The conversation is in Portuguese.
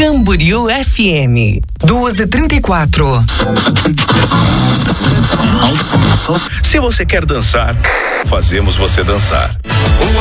Camboriú FM 2h34. Se você quer dançar, fazemos você dançar.